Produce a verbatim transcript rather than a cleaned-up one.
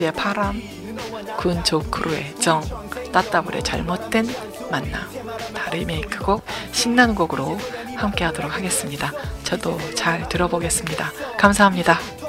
의 바람, 군조크루의 정, 따따블의 잘못된 만남, 다 리메이크곡 신나는 곡으로 함께 하도록 하겠습니다. 저도 잘 들어보겠습니다. 감사합니다.